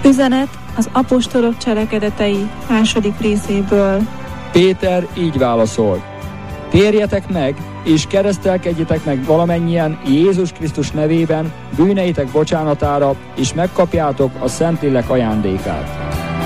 Üzenet az apostolok cselekedetei 2. részéből. Péter így válaszolt: térjetek meg, és keresztelkedjetek meg valamennyien Jézus Krisztus nevében bűneitek bocsánatára, és megkapjátok a Szentlélek ajándékát.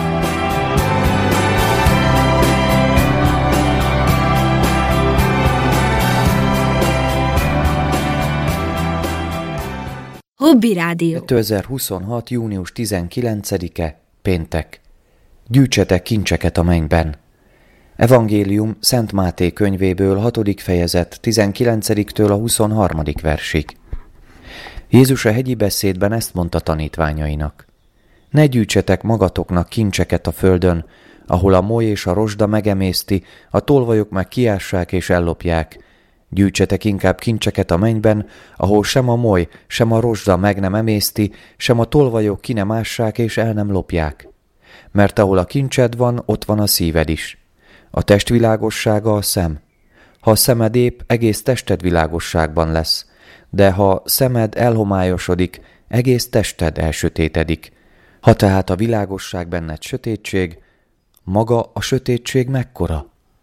Hobby Rádió. 2026. június 19-e, péntek. Gyűjtsetek kincseket a mennyben. Evangélium Szent Máté könyvéből 6. fejezet 19-től a 23. versig. Jézus a hegyi beszédben ezt mondta tanítványainak: ne gyűjtsetek magatoknak kincseket a földön, ahol a moly és a rozsda megemészti, a tolvajok meg kiássák és ellopják. Gyűjtsetek inkább kincseket a mennyben, ahol sem a moly, sem a rozsda meg nem emészti, sem a tolvajok ki nem ássák és el nem lopják. Mert ahol a kincsed van, ott van a szíved is. A test világossága a szem. Ha a szemed épp, egész tested világosságban lesz, de ha szemed elhomályosodik, egész tested elsötétedik. Ha tehát a világosság benned sötétség, maga a sötétség mekkora?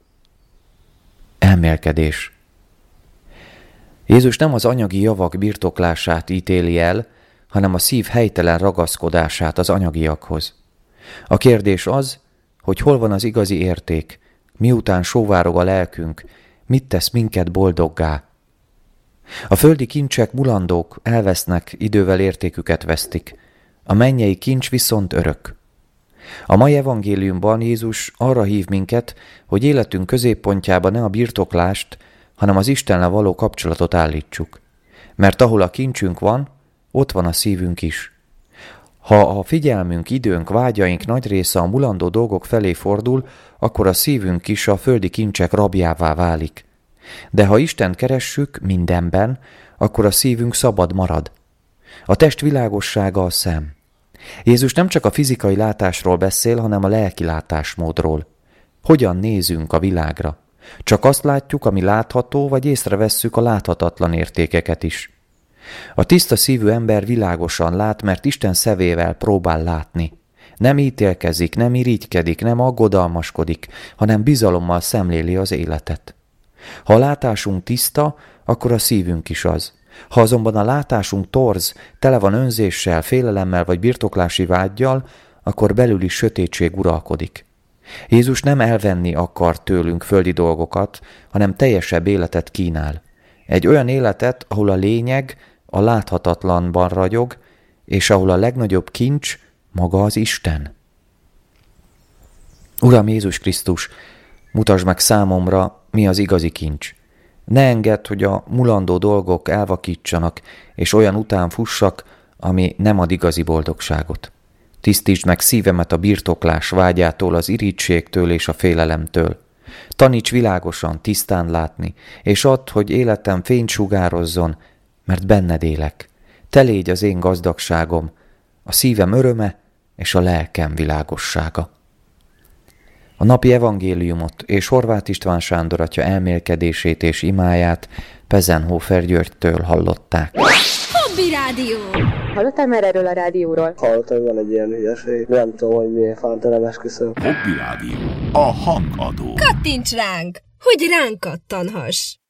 Elmélkedés. Jézus nem az anyagi javak birtoklását ítéli el, hanem a szív helytelen ragaszkodását az anyagiakhoz. A kérdés az, hogy hol van az igazi érték, miután sóvárog a lelkünk, mit tesz minket boldoggá. A földi kincsek mulandók, elvesznek, idővel értéküket vesztik, a mennyei kincs viszont örök. A mai evangéliumban Jézus arra hív minket, hogy életünk középpontjába ne a birtoklást, hanem az Istennel való kapcsolatot állítsuk. Mert ahol a kincsünk van, ott van a szívünk is. Ha a figyelmünk, időnk, vágyaink nagy része a mulandó dolgok felé fordul, akkor a szívünk is a földi kincsek rabjává válik. De ha Istent keressük mindenben, akkor a szívünk szabad marad. A test világossága a szem. Jézus nem csak a fizikai látásról beszél, hanem a lelki látásmódról. Hogyan nézünk a világra? Csak azt látjuk, ami látható, vagy észrevesszük a láthatatlan értékeket is. A tiszta szívű ember világosan lát, mert Isten szevével próbál látni. Nem ítélkezik, nem irigykedik, nem aggodalmaskodik, hanem bizalommal szemléli az életet. Ha a látásunk tiszta, akkor a szívünk is az. Ha azonban a látásunk torz, tele van önzéssel, félelemmel vagy birtoklási vággyal, akkor belül is sötétség uralkodik. Jézus nem elvenni akar tőlünk földi dolgokat, hanem teljesebb életet kínál. Egy olyan életet, ahol a lényeg a láthatatlanban ragyog, és ahol a legnagyobb kincs maga az Isten. Uram Jézus Krisztus, mutasd meg számomra, mi az igazi kincs. Ne engedd, hogy a mulandó dolgok elvakítsanak, és olyan után fussak, ami nem ad igazi boldogságot. Tisztítsd meg szívemet a birtoklás vágyától, az irítségtől és a félelemtől. Taníts világosan, tisztán látni, és add, hogy életem fényt sugározzon, mert benned élek. Te légy az én gazdagságom, a szívem öröme és a lelkem világossága. A napi evangéliumot és Horváth István Sándor atya elmélkedését és imáját Pezenhofer Györgytől hallották. Hobby Rádió. Hallottál már erről a rádióról? Hallottam, van egy ilyen hülyeség. Nem tudom, hogy miért fánt, nem esküszöm. Hobby Rádió. A hangadó. Kattints ránk, hogy ránk kattanhass.